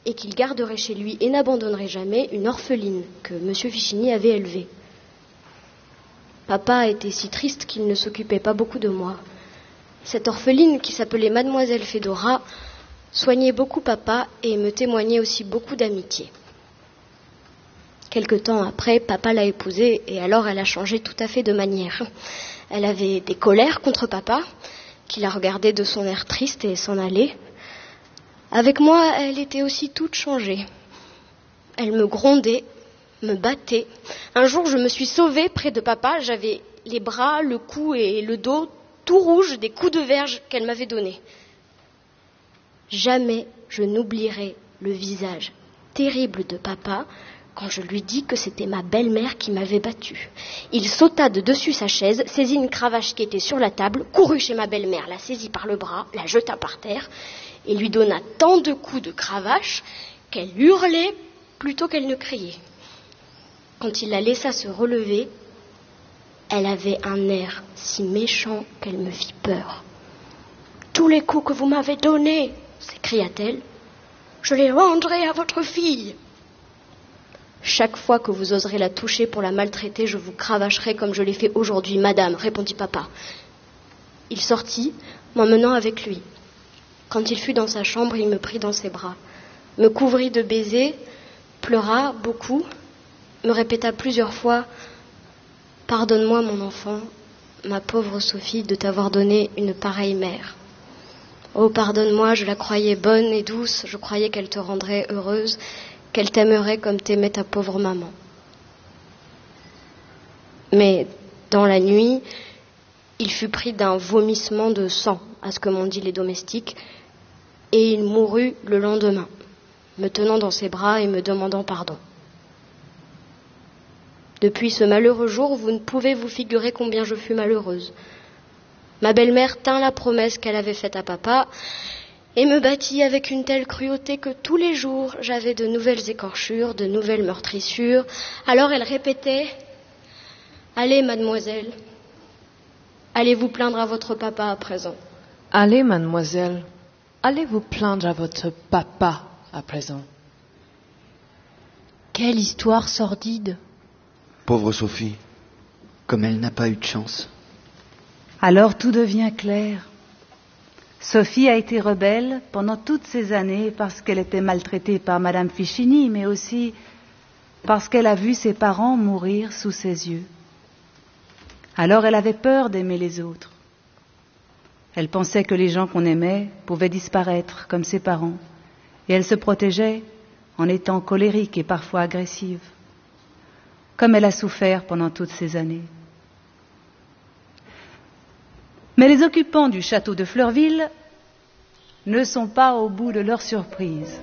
et qu'il garderait chez lui et n'abandonnerait jamais une orpheline que M. Fichini avait élevée. Papa était si triste qu'il ne s'occupait pas beaucoup de moi. Cette orpheline, qui s'appelait Mademoiselle Fédora, soignait beaucoup papa et me témoignait aussi beaucoup d'amitié. Quelque temps après, papa l'a épousée et alors elle a changé tout à fait de manière. Elle avait des colères contre papa, qui la regardait de son air triste et s'en allait. Avec moi, elle était aussi toute changée. Elle me grondait, me battait. Un jour, je me suis sauvée près de papa. J'avais les bras, le cou et le dos tout rouges des coups de verge qu'elle m'avait donnés. Jamais je n'oublierai le visage terrible de papa quand je lui dis que c'était ma belle-mère qui m'avait battue. Il sauta de dessus sa chaise, saisit une cravache qui était sur la table, courut chez ma belle-mère, la saisit par le bras, la jeta par terre et lui donna tant de coups de cravache qu'elle hurlait plutôt qu'elle ne criait. Quand il la laissa se relever, elle avait un air si méchant qu'elle me fit peur. « Tous les coups que vous m'avez donnés, s'écria-t-elle, je les rendrai à votre fille. Chaque fois que vous oserez la toucher pour la maltraiter, je vous cravacherai comme je l'ai fait aujourd'hui, madame, répondit papa. Il sortit, m'emmenant avec lui. Quand il fut dans sa chambre, il me prit dans ses bras, me couvrit de baisers, pleura beaucoup, me répéta plusieurs fois « Pardonne-moi, mon enfant, ma pauvre Sophie, de t'avoir donné une pareille mère. Oh, pardonne-moi, je la croyais bonne et douce, je croyais qu'elle te rendrait heureuse, qu'elle t'aimerait comme t'aimait ta pauvre maman. » Mais dans la nuit, il fut pris d'un vomissement de sang, à ce que m'ont dit les domestiques, et il mourut le lendemain, me tenant dans ses bras et me demandant pardon. Depuis ce malheureux jour, vous ne pouvez vous figurer combien je fus malheureuse. Ma belle-mère tint la promesse qu'elle avait faite à papa et me battit avec une telle cruauté que tous les jours, j'avais de nouvelles écorchures, de nouvelles meurtrissures. Alors elle répétait « Allez, mademoiselle, allez vous plaindre à votre papa à présent. » Allez, mademoiselle, allez vous plaindre à votre papa à présent. Quelle histoire sordide. Pauvre Sophie, comme elle n'a pas eu de chance. Alors tout devient clair. Sophie a été rebelle pendant toutes ces années parce qu'elle était maltraitée par Madame Fichini, mais aussi parce qu'elle a vu ses parents mourir sous ses yeux. Alors elle avait peur d'aimer les autres. Elle pensait que les gens qu'on aimait pouvaient disparaître comme ses parents, et elle se protégeait en étant colérique et parfois agressive, comme elle a souffert pendant toutes ces années. Mais les occupants du château de Fleurville ne sont pas au bout de leur surprise.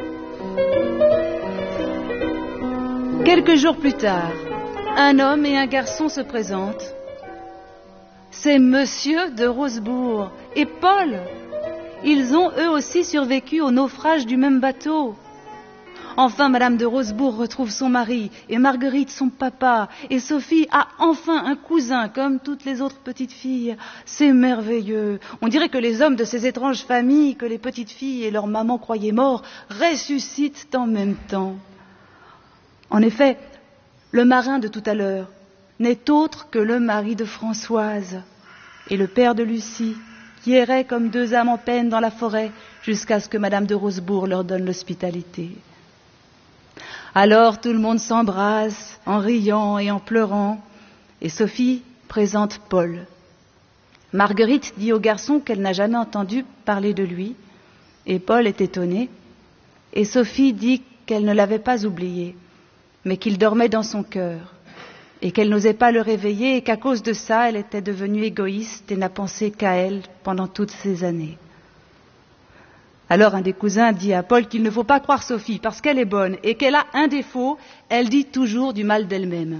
Quelques jours plus tard, un homme et un garçon se présentent. C'est Monsieur de Rosebourg et Paul. Ils ont eux aussi survécu au naufrage du même bateau. Enfin, Madame de Rosebourg retrouve son mari et Marguerite son papa et Sophie a enfin un cousin comme toutes les autres petites filles. C'est merveilleux. On dirait que les hommes de ces étranges familles que les petites filles et leur maman croyaient morts ressuscitent en même temps. En effet, le marin de tout à l'heure n'est autre que le mari de Françoise et le père de Lucie qui erraient comme deux âmes en peine dans la forêt jusqu'à ce que Madame de Rosebourg leur donne l'hospitalité. Alors tout le monde s'embrasse en riant et en pleurant, et Sophie présente Paul. Marguerite dit au garçon qu'elle n'a jamais entendu parler de lui, et Paul est étonné, et Sophie dit qu'elle ne l'avait pas oublié, mais qu'il dormait dans son cœur, et qu'elle n'osait pas le réveiller, et qu'à cause de ça, elle était devenue égoïste et n'a pensé qu'à elle pendant toutes ces années. Alors un des cousins dit à Paul qu'il ne faut pas croire Sophie parce qu'elle est bonne et qu'elle a un défaut, elle dit toujours du mal d'elle-même.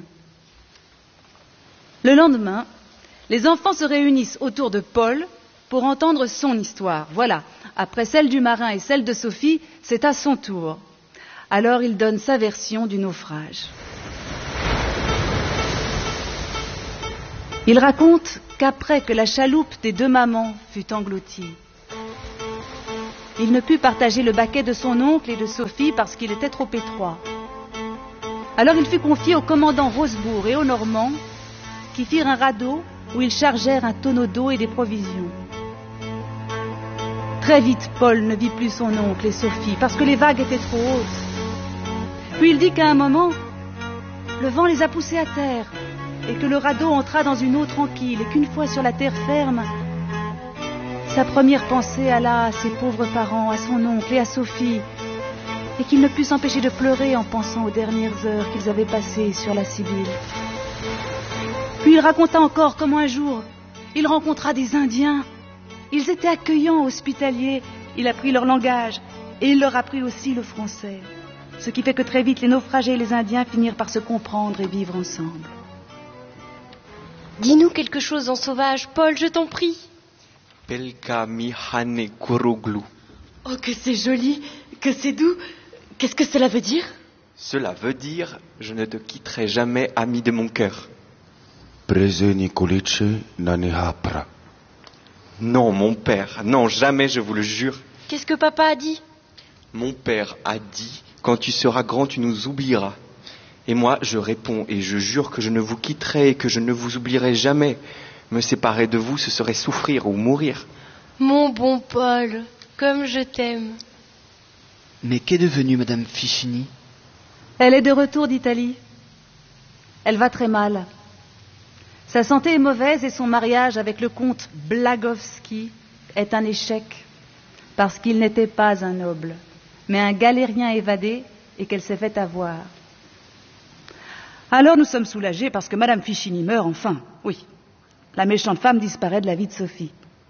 Le lendemain, les enfants se réunissent autour de Paul pour entendre son histoire. Voilà, après celle du marin et celle de Sophie, c'est à son tour. Alors il donne sa version du naufrage. Il raconte qu'après que la chaloupe des deux mamans fut engloutie, il ne put partager le baquet de son oncle et de Sophie parce qu'il était trop étroit. Alors il fut confié au commandant Rosebourg et aux Normands, qui firent un radeau où ils chargèrent un tonneau d'eau et des provisions. Très vite, Paul ne vit plus son oncle et Sophie parce que les vagues étaient trop hautes. Puis il dit qu'à un moment, le vent les a poussés à terre et que le radeau entra dans une eau tranquille et qu'une fois sur la terre ferme, sa première pensée alla à ses pauvres parents, à son oncle et à Sophie, et qu'il ne put s'empêcher de pleurer en pensant aux dernières heures qu'ils avaient passées sur la Sibylle. Puis il raconta encore comment un jour, il rencontra des Indiens. Ils étaient accueillants, hospitaliers, il apprit leur langage et il leur apprit aussi le français. Ce qui fait que très vite, les naufragés et les Indiens finirent par se comprendre et vivre ensemble. Dis-nous quelque chose en sauvage, Paul, je t'en prie. Pelka mihane kuruglu. Oh, que c'est joli, que c'est doux. Qu'est-ce que cela veut dire? Cela veut dire « Je ne te quitterai jamais, ami de mon cœur ». Non, mon père, non, jamais, je vous le jure. Qu'est-ce que papa a dit? Mon père a dit « Quand tu seras grand, tu nous oublieras ». Et moi, je réponds et je jure que je ne vous quitterai et que je ne vous oublierai jamais. Me séparer de vous, ce serait souffrir ou mourir. Mon bon Paul, comme je t'aime. Mais qu'est devenue Madame Fichini? Elle est de retour d'Italie. Elle va très mal. Sa santé est mauvaise et son mariage avec le comte Blagowski est un échec parce qu'il n'était pas un noble, mais un galérien évadé et qu'elle s'est fait avoir. Alors nous sommes soulagés parce que Madame Fichini meurt enfin, oui. La méchante femme disparaît de la vie de Sophie.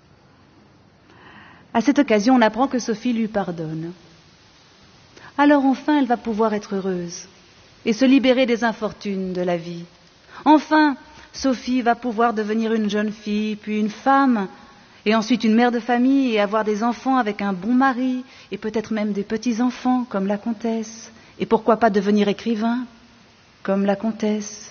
À cette occasion, on apprend que Sophie lui pardonne. Alors enfin, elle va pouvoir être heureuse et se libérer des infortunes de la vie. Enfin, Sophie va pouvoir devenir une jeune fille, puis une femme, et ensuite une mère de famille et avoir des enfants avec un bon mari, et peut-être même des petits-enfants, comme la comtesse. Et pourquoi pas devenir écrivain, comme la comtesse.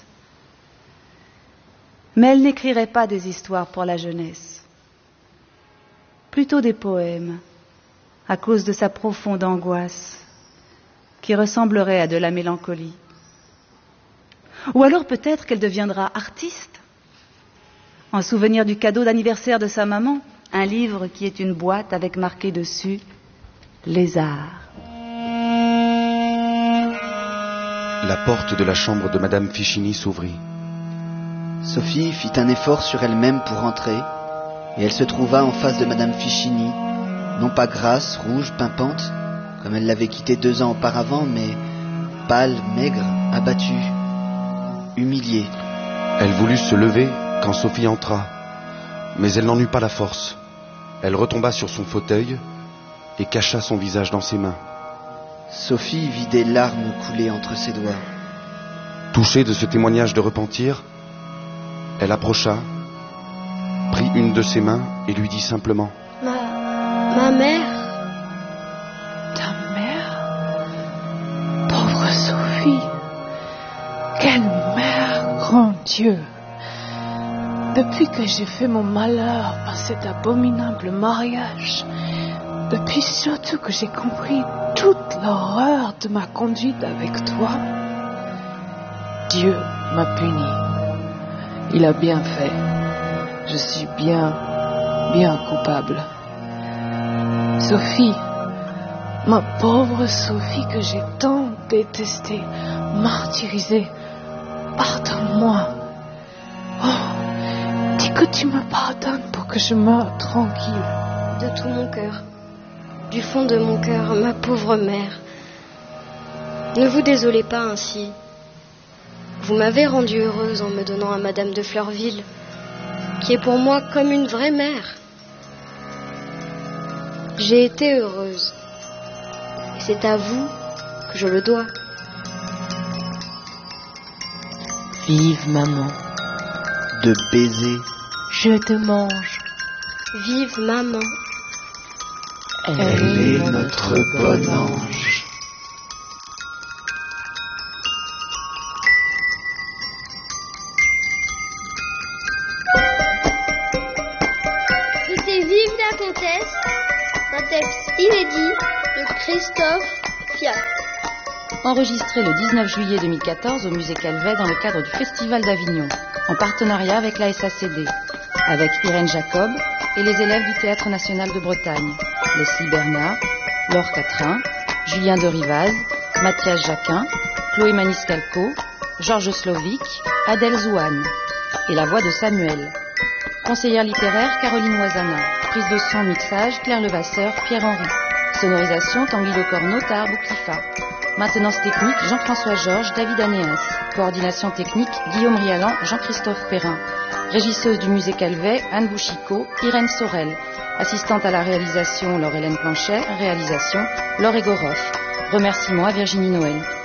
Mais elle n'écrirait pas des histoires pour la jeunesse, plutôt des poèmes, à cause de sa profonde angoisse, qui ressemblerait à de la mélancolie. Ou alors peut-être qu'elle deviendra artiste, en souvenir du cadeau d'anniversaire de sa maman, un livre qui est une boîte avec marqué dessus « Les Arts ». La porte de la chambre de Madame Fichini s'ouvrit. Sophie fit un effort sur elle-même pour entrer, et elle se trouva en face de Madame Fichini, non pas grasse, rouge, pimpante, comme elle l'avait quittée 2 ans auparavant, mais pâle, maigre, abattue, humiliée. Elle voulut se lever quand Sophie entra, mais elle n'en eut pas la force. Elle retomba sur son fauteuil et cacha son visage dans ses mains. Sophie vit des larmes couler entre ses doigts. Touchée de ce témoignage de repentir, elle approcha, prit une de ses mains et lui dit simplement « Ma mère. Ta mère? Pauvre Sophie. Quelle mère, grand Dieu. Depuis que j'ai fait mon malheur par cet abominable mariage, depuis surtout que j'ai compris toute l'horreur de ma conduite avec toi, Dieu m'a puni. Il a bien fait. Je suis bien coupable. Sophie, ma pauvre Sophie que j'ai tant détestée, martyrisée, pardonne-moi. Oh, dis que tu me pardonnes pour que je meure tranquille. De tout mon cœur, du fond de mon cœur, ma pauvre mère. Ne vous désolez pas ainsi. Vous m'avez rendue heureuse en me donnant à Madame de Fleurville, qui est pour moi comme une vraie mère. J'ai été heureuse, et c'est à vous que je le dois. Vive maman. De baisers. Je te mange. Vive maman. Elle est notre bon ange. C'était Vive la comtesse, un texte inédit de Christophe Fiat. Enregistré le 19 juillet 2014 au musée Calvet dans le cadre du Festival d'Avignon, en partenariat avec la SACD, avec Irène Jacob et les élèves du Théâtre National de Bretagne, Leslie Bernard, Laure Catrin, Julien de Rivaz, Mathias Jacquin, Chloé Maniscalco, Georges Slovic, Adèle Zouane, et la voix de Samuel. Conseillère littéraire, Caroline Moisana. Prise de son, mixage, Claire Levasseur, Pierre-Henri. Sonorisation, Tanguy Le Corneau, Tarbou Clifa. Maintenance technique, Jean-François Georges, David Anéas. Coordination technique, Guillaume Rialan, Jean-Christophe Perrin. Régisseuse du musée Calvet, Anne Bouchicot, Irène Sorel. Assistante à la réalisation, Laure-Hélène Planchet. Réalisation, Laure Egoroff. Remerciements à Virginie Noël.